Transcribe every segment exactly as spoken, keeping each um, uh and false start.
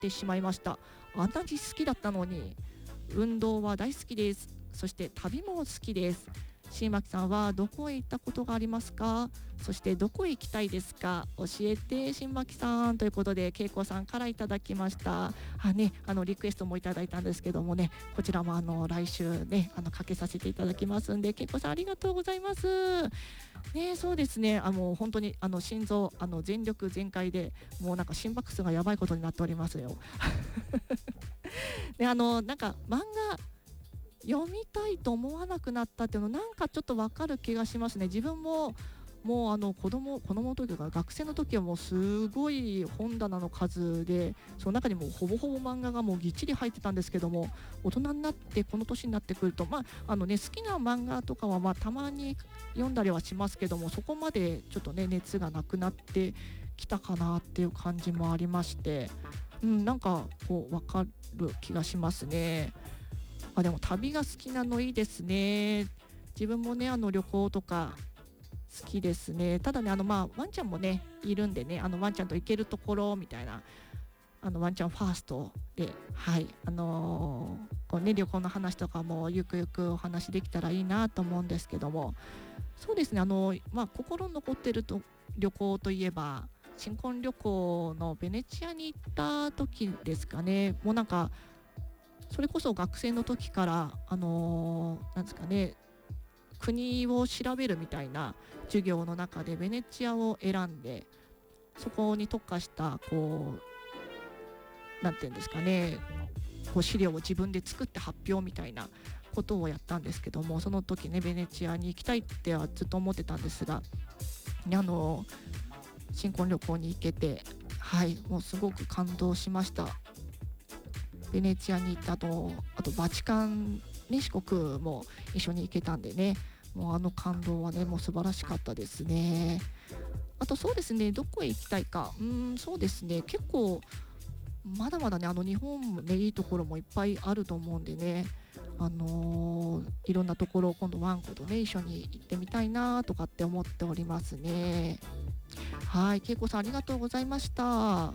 ってしまいました。あんなに好きだったのに。運動は大好きです。そして旅も好きです。新巻さんはどこへ行ったことがありますか？そしてどこへ行きたいですか？教えて新巻さんということで、恵子さんからいただきました。あ、ね、あのリクエストもいただいたんですけどもね、こちらもあの来週ね、あのかけさせていただきますんで、恵子さんありがとうございます。ね、そうですね、あの本当にあの心臓あの全力全開で、もうなんか心拍数がやばいことになっておりますよ。で、あのなんか漫画読みたいと思わなくなったっていうのなんかちょっとわかる気がしますね。自分ももうあの子供子供の時とか学生の時はもうすごい本棚の数で、その中にもほぼほぼ漫画がもうぎっちり入ってたんですけども、大人になってこの年になってくると、まああのね、好きな漫画とかはまあたまに読んだりはしますけども、そこまでちょっとね熱がなくなってきたかなっていう感じもありまして、うん、なんかこう分かる気がしますね。あ、でも旅が好きなのいいですね。自分もねあの旅行とか好きですね。ただね、あのまあワンちゃんもねいるんでね、あのワンちゃんと行けるところみたいな、あのワンちゃんファーストで、はいあのーこうね、旅行の話とかもゆくゆくお話できたらいいなと思うんですけども、そうですね、あのまあ心に残ってると旅行といえば新婚旅行のベネチアに行った時ですかね。もうなんかそれこそ学生の時からあのーなんですかね、国を調べるみたいな授業の中でベネチアを選んで、そこに特化したこうなんていうんですかね、こう資料を自分で作って発表みたいなことをやったんですけども、その時ねベネチアに行きたいってはずっと思ってたんですが、あの新婚旅行に行けて、はいもうすごく感動しました。ベネチアに行った後、あとバチカン、ね、四国も一緒に行けたんでね、もうあの感動はねもう素晴らしかったですね。あとそうですね、どこへ行きたいか、うーんそうですね、結構まだまだねあの日本もねいいところもいっぱいあると思うんでね、あのーいろんなところを今度ワンコとね一緒に行ってみたいなとかって思っておりますね。はい、恵子さんありがとうございました。はい、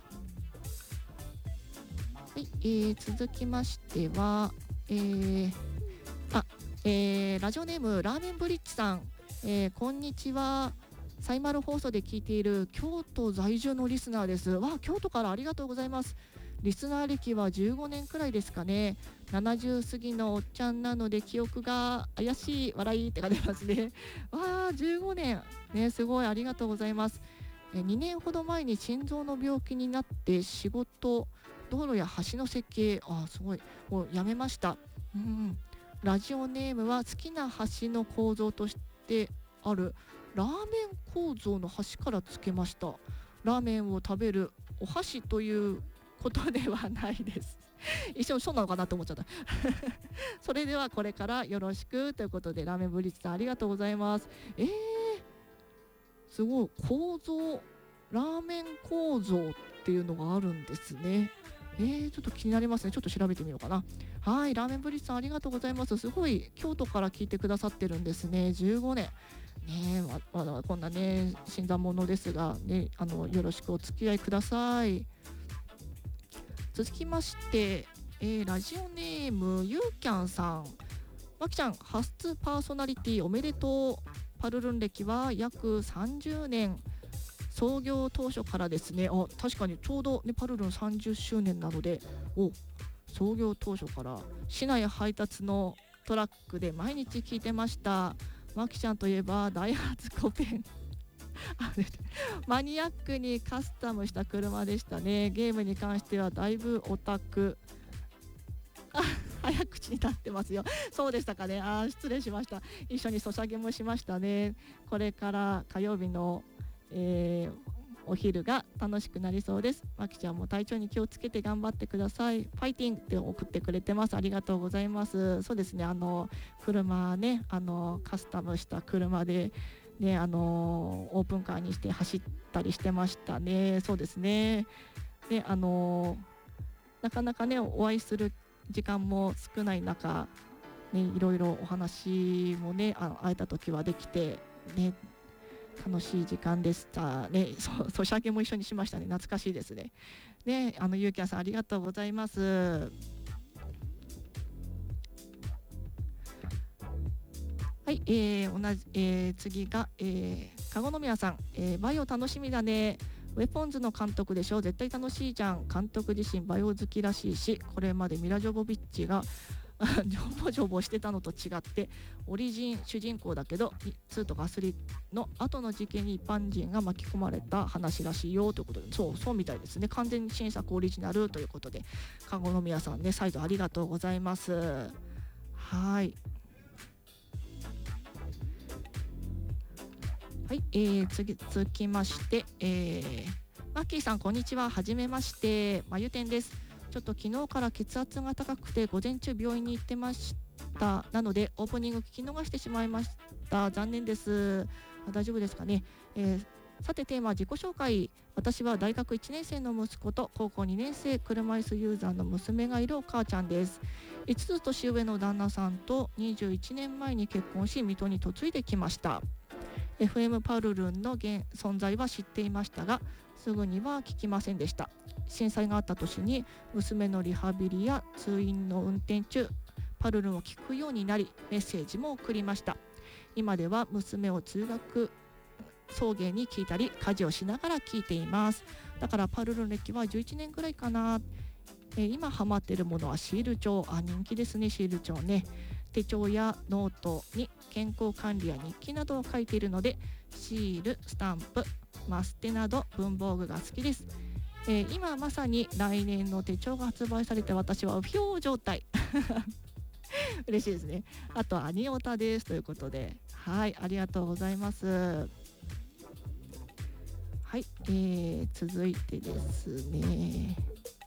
えー、続きましては、えー、あ、えー、ラジオネームラーメンブリッジさん、えー、こんにちは。サイマル放送で聞いている京都在住のリスナーです。わあ、京都からありがとうございます。リスナー歴はじゅうごねんくらいですかね。ななじゅう過ぎのおっちゃんなので記憶が怪しい笑いって書いてますね。わあ、じゅうごねんね、すごいありがとうございます。えにねんほど前に心臓の病気になって仕事、道路や橋の設計、あ、すごいもうやめました。うん、ラジオネームは好きな橋の構造としてあるラーメン構造の橋からつけました。ラーメンを食べるお箸ということではないです。一瞬そうなのかなと思っちゃった。それではこれからよろしくということで、ラーメンブリッジさんありがとうございます。えー、すごい構造、ラーメン構造っていうのがあるんですね。えー、ちょっと気になりますね。ちょっと調べてみようかな。はい、ラーメンブリッジさんありがとうございます。すごい京都から聞いてくださってるんですね。じゅうごねんね、まだこんなね新参者ですが、ね、あのよろしくお付き合いください。続きまして、えー、ラジオネームゆうきゃんさん、まきちゃん初パーソナリティおめでとう。パルルン歴は約さんじゅうねん、創業当初からですね。あ、確かにちょうど、ね、パルルンさんじゅっしゅうねんなので、お創業当初から市内配達のトラックで毎日聞いてました。マキちゃんといえばダイハツコペンマニアックにカスタムした車でしたね。ゲームに関してはだいぶオタク。あ、早口になってますよ。そうでしたかね。あ、失礼しました。一緒にソシャゲもしましたね。これから火曜日の、えーお昼が楽しくなりそうです。まきちゃんも体調に気をつけて頑張ってください。ファイティングって送ってくれてます。ありがとうございます。そうですね、あの車ね、あのカスタムした車でね、あのオープンカーにして走ったりしてましたね。そうですね。で、あのなかなかねお会いする時間も少ない中、ね、いろいろお話もね、あ会えた時はできてね、 楽しい時間でしたね。そう、年明けも一緒にしましたね。懐かしいですね。ね、あのゆうきやさんありがとうございます。はい、えー、同じ、えー、次が、えー、かごのみやさん、えー、バイオ楽しみだね。ウェポンズの監督でしょ、絶対楽しいじゃん。監督自身バイオ好きらしいし、これまでミラ・ジョボビッチがジョボジョボしてたのと違ってオリジン主人公だけどツーとかスリーの後の事件に一般人が巻き込まれた話らしいよということで、そうそうみたいですね。完全に新作オリジナルということで、かごのみやさんね、再度ありがとうございます。はい、はい、えー、次続きまして、えー、マッキーさんこんにちは、はじめまして、まゆてんです。ちょっと昨日から血圧が高くて午前中病院に行ってました。なのでオープニング聞き逃してしまいました。残念です。大丈夫ですかね。えー、さてテーマは自己紹介。私は大学いちねん生の息子と高校にねん生車椅子ユーザーの娘がいるお母ちゃんです。いつつ年上の旦那さんとにじゅういちねんまえに結婚し水戸に嫁いできました。 エフエム パルルンの現存在は知っていましたがすぐには聞きませんでした。震災があった年に娘のリハビリや通院の運転中パルルンを聞くようになりメッセージも送りました。今では娘を通学送迎に聞いたり家事をしながら聞いています。だからパルルン歴はじゅういちねんぐらいかな。えー、今ハマっているものはシール帳。あ、人気ですね、シール帳ね。手帳やノートに健康管理や日記などを書いているのでシール、スタンプ、マステなど文房具が好きです。えー、今まさに来年の手帳が発売されて私は不評状態嬉しいですね。あとアニオタですということで、はい、ありがとうございます。はい、えー、続いてですね、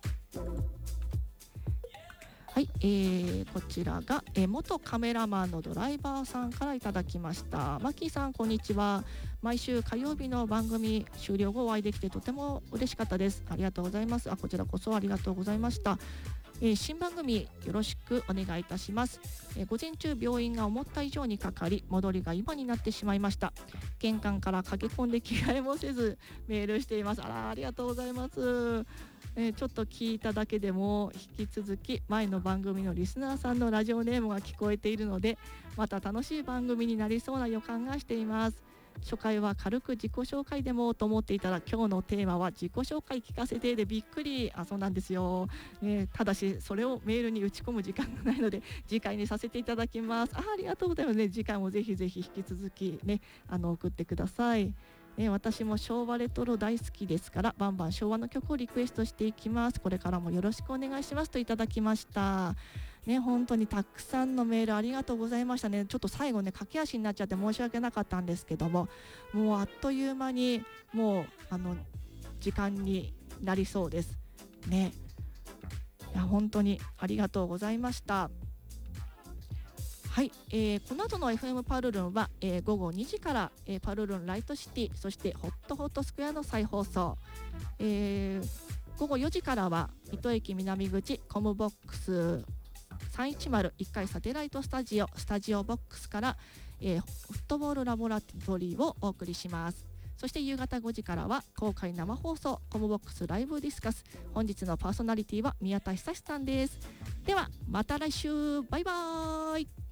はい、えー、こちらが、えー、元カメラマンのドライバーさんからいただきました。マッキーさんこんにちは。毎週火曜日の番組終了後お会いできてとても嬉しかったです。ありがとうございます。あ、こちらこそありがとうございました。えー、新番組よろしくお願いいたします。えー、午前中病院が思った以上にかかり戻りが今になってしまいました。玄関から駆け込んで着替えもせずメールしています。あら、ありがとうございます。えー、ちょっと聞いただけでも引き続き前の番組のリスナーさんのラジオネームが聞こえているのでまた楽しい番組になりそうな予感がしています。初回は軽く自己紹介でもと思っていたら今日のテーマは自己紹介聞かせてでびっくり。あ、そうなんですよ、ね、ただしそれをメールに打ち込む時間がないので次回にさせていただきます。 あ, ありがとうございます、ね、次回もぜひぜひ引き続き、ね、あの送ってください。ね、私も昭和レトロ大好きですからバンバン昭和の曲をリクエストしていきます。これからもよろしくお願いしますといただきました。ね、本当にたくさんのメールありがとうございましたね。ちょっと最後ね駆け足になっちゃって申し訳なかったんですけども、もうあっという間にもうあの時間になりそうですね。いや本当にありがとうございました。はい、えー、この後の エフエム パルルンは、えー、午後にじから、えー、パルルンライトシティそしてホットホットスクエアの再放送、えー、午後よじからは水戸駅南口コムボックスさんいちまるいっかいサテライトスタジオスタジオボックスから、えー、フットボールラボラトリーをお送りします。そして夕方ごじからは公開生放送コムボックスライブディスカス。本日のパーソナリティは宮田久さんです。ではまた来週、バイバーイ。